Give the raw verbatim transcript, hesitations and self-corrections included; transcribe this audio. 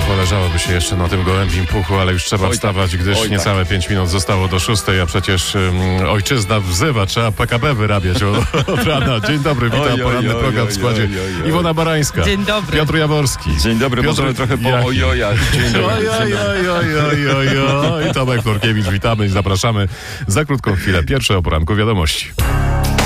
Poleżałoby się jeszcze na tym gołębim puchu, ale już trzeba Oj, wstawać, gdyż oj, niecałe pięć minut zostało do szóstej, a przecież um, ojczyzna wzywa, trzeba P K B wyrabiać od, od rana. Dzień dobry, witam, Oj, poranny oj, program oj, w składzie oj, oj, oj. Iwona Barańska. Dzień dobry. Piotr Jaworski. Dzień dobry, Piotr możemy trochę po Jaki. ojojach. Dzień dobry. Oj, oj, oj, oj, oj, oj, oj. Tomek Norkiewicz, witamy i zapraszamy za krótką chwilę. Pierwsze o poranku wiadomości.